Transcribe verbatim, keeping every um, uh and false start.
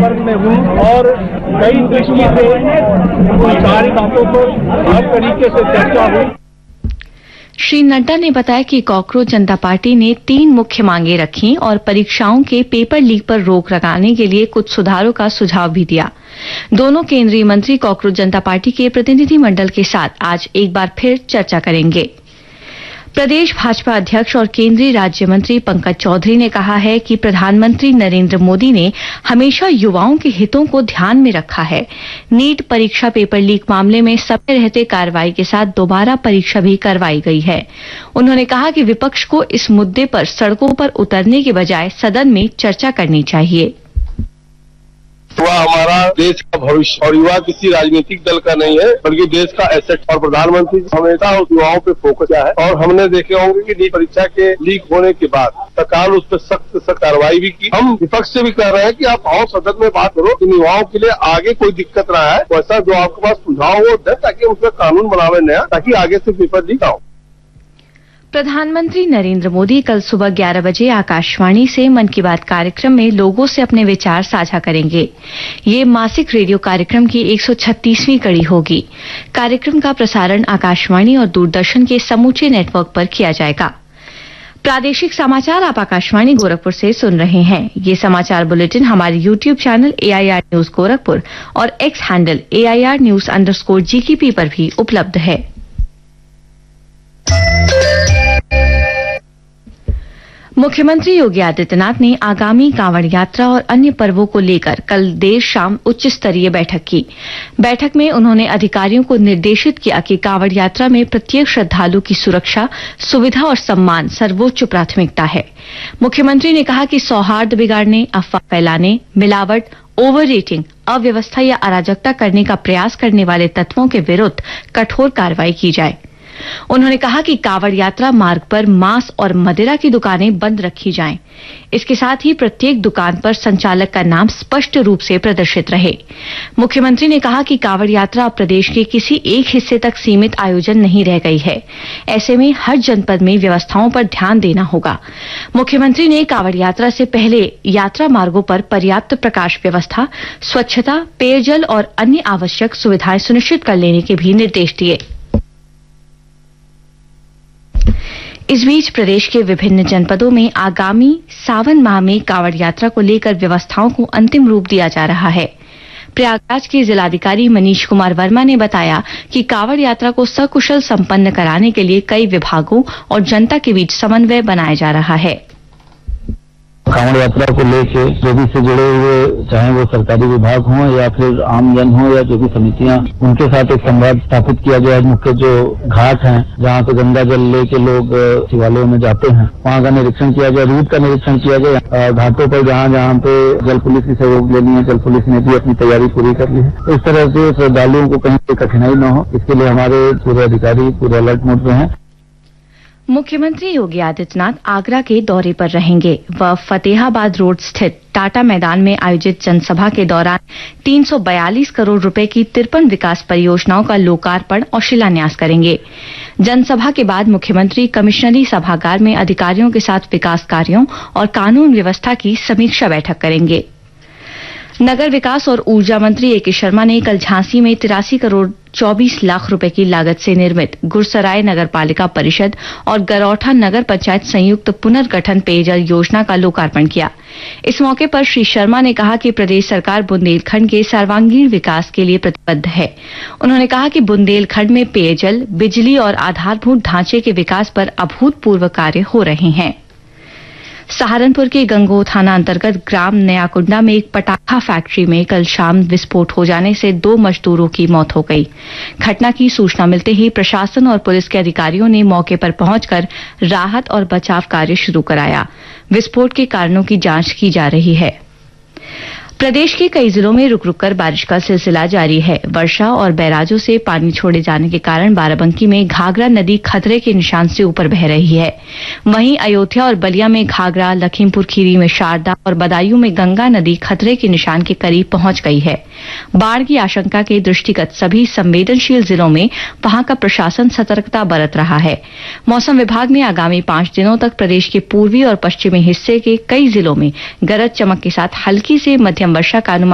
संपर्क में हूँ और कई दृष्टि से सारी बातों पर हर तरीके से चर्चा हुई। श्री नड्डा ने बताया कि कॉकरोच जनता पार्टी ने तीन मुख्य मांगे रखी और परीक्षाओं के पेपर लीक पर रोक लगाने के लिए कुछ सुधारों का सुझाव भी दिया। दोनों केंद्रीय मंत्री कॉकरोच जनता पार्टी के प्रतिनिधि मंडल के साथ आज एक बार फिर चर्चा करेंगे। प्रदेश भाजपा अध्यक्ष और केंद्रीय राज्य मंत्री पंकज चौधरी ने कहा है कि प्रधानमंत्री नरेंद्र मोदी ने हमेशा युवाओं के हितों को ध्यान में रखा है। नीट परीक्षा पेपर लीक मामले में समय रहते कार्रवाई के साथ दोबारा परीक्षा भी करवाई गई है। उन्होंने कहा कि विपक्ष को इस मुद्दे पर सड़कों पर उतरने के बजाय सदन में चर्चा करनी चाहिए। युवा हमारा देश का भविष्य और युवा किसी राजनीतिक दल का नहीं है बल्कि देश का एसेट, और प्रधानमंत्री हमेशा उस युवाओं पे फोकस किया है। और हमने देखे होंगे कि नीट परीक्षा के लीक होने के बाद सरकार उस पर सख्त सख्त कार्रवाई भी की। हम विपक्ष से भी कह रहे हैं कि आप आओ सदन में बात करो कि युवाओं के लिए आगे कोई दिक्कत ना है, वैसा जो आपके पास सुझाव हो दे ताकि उसका कानून बनावे नया, ताकि आगे से पेपर लीक हो। प्रधानमंत्री नरेंद्र मोदी कल सुबह ग्यारह बजे आकाशवाणी से मन की बात कार्यक्रम में लोगों से अपने विचार साझा करेंगे। ये मासिक रेडियो कार्यक्रम की एक सौ छत्तीसवीं कड़ी होगी। कार्यक्रम का प्रसारण आकाशवाणी और दूरदर्शन के समूचे नेटवर्क पर किया जाएगा। प्रादेशिक समाचार आप आकाशवाणी गोरखपुर से सुन रहे हैं। ये समाचार बुलेटिन हमारे YouTube channel AIR news Gorakhpur और x handle AIR news underscore GKP पर भी उपलब्ध है। मुख्यमंत्री योगी आदित्यनाथ ने आगामी कांवड़ यात्रा और अन्य पर्वों को लेकर कल देर शाम उच्च स्तरीय बैठक की। बैठक में उन्होंने अधिकारियों को निर्देशित किया कि कांवड़ यात्रा में प्रत्येक श्रद्धालु की सुरक्षा, सुविधा और सम्मान सर्वोच्च प्राथमिकता है। मुख्यमंत्री ने कहा कि सौहार्द बिगाड़ने, अफवाह फैलाने, मिलावट, ओवर रेटिंग, अव्यवस्था या अराजकता करने का प्रयास करने वाले तत्वों के विरुद्ध कठोर कार्रवाई की जाए। उन्होंने कहा कि कांवड़ यात्रा मार्ग पर मांस और मदिरा की दुकानें बंद रखी जाएं। इसके साथ ही प्रत्येक दुकान पर संचालक का नाम स्पष्ट रूप से प्रदर्शित रहे। मुख्यमंत्री ने कहा कि कांवड़ यात्रा प्रदेश के किसी एक हिस्से तक सीमित आयोजन नहीं रह गई है। ऐसे में हर जनपद में व्यवस्थाओं पर ध्यान देना होगा। मुख्यमंत्री ने कांवड़ यात्रा से पहले यात्रा मार्गों पर पर्याप्त प्रकाश व्यवस्था, स्वच्छता, पेयजल और अन्य आवश्यक सुविधाएं सुनिश्चित कर लेने के भी निर्देश दिए। इस बीच प्रदेश के विभिन्न जनपदों में आगामी सावन माह में कांवड़ यात्रा को लेकर व्यवस्थाओं को अंतिम रूप दिया जा रहा है। प्रयागराज के जिलाधिकारी मनीष कुमार वर्मा ने बताया कि कांवड़ यात्रा को सकुशल संपन्न कराने के लिए कई विभागों और जनता के बीच समन्वय बनाया जा रहा है। कांवड़ यात्रा को लेके जो भी से जुड़े हुए, चाहे वो सरकारी विभाग हों या फिर आम जन हो या जो भी समितियां, उनके साथ एक संवाद स्थापित किया गया है। मुख्य जो घाट हैं जहां पे गंगा जल लेके लोग शिवालयों में जाते हैं, वहां का निरीक्षण किया गया, रूट का निरीक्षण किया गया। घाटों पर जहां जहां पे जल पुलिस की सहयोग लेनी है, जल पुलिस ने भी अपनी तैयारी पूरी कर ली है। इस तरह से श्रद्धालुओं को कहीं पे कठिनाई न हो, इसके लिए हमारे पूरे अधिकारी पूरे अलर्ट मोड में हैं। मुख्यमंत्री योगी आदित्यनाथ आगरा के दौरे पर रहेंगे। वह फतेहाबाद रोड स्थित टाटा मैदान में आयोजित जनसभा के दौरान तीन सौ बयालीस करोड़ रुपए की तिरपन विकास परियोजनाओं का लोकार्पण और शिलान्यास करेंगे। जनसभा के बाद मुख्यमंत्री कमिश्नरी सभागार में अधिकारियों के साथ विकास कार्यों और कानून व्यवस्था की समीक्षा बैठक करेंगे। नगर विकास और ऊर्जा मंत्री ए के शर्मा ने कल झांसी में तिरासी करोड़ चौबीस लाख रुपए की लागत से निर्मित गुरसराय नगर पालिका परिषद और गरौठा नगर पंचायत संयुक्त पुनर्गठन पेयजल योजना का लोकार्पण किया। इस मौके पर श्री शर्मा ने कहा कि प्रदेश सरकार बुंदेलखंड के सर्वांगीण विकास के लिए प्रतिबद्ध है। उन्होंने कहा कि बुंदेलखंड में पेयजल, बिजली और आधारभूत ढांचे के विकास पर अभूतपूर्व कार्य हो रहे हैं। सहारनपुर के गंगोह थाना अंतर्गत ग्राम नयाकुंडा में एक पटाखा फैक्ट्री में कल शाम विस्फोट हो जाने से दो मजदूरों की मौत हो गई। घटना की सूचना मिलते ही प्रशासन और पुलिस के अधिकारियों ने मौके पर पहुंचकर राहत और बचाव कार्य शुरू कराया। विस्फोट के कारणों की जांच की जा रही है। प्रदेश के कई जिलों में रुक रुक कर बारिश का सिलसिला जारी है। वर्षा और बैराजों से पानी छोड़े जाने के कारण बाराबंकी में घाघरा नदी खतरे के निशान से ऊपर बह रही है। वहीं अयोध्या और बलिया में घाघरा, लखीमपुर खीरी में शारदा और बदायूं में गंगा नदी खतरे के निशान के करीब पहुंच गई है। बाढ़ की आशंका के दृष्टिगत सभी संवेदनशील जिलों में वहां का प्रशासन सतर्कता बरत रहा है। मौसम विभाग ने आगामी पांच दिनों तक प्रदेश के पूर्वी और पश्चिमी हिस्से के कई जिलों में गरज चमक के साथ हल्की से मध्यम वर्षा का अनुमान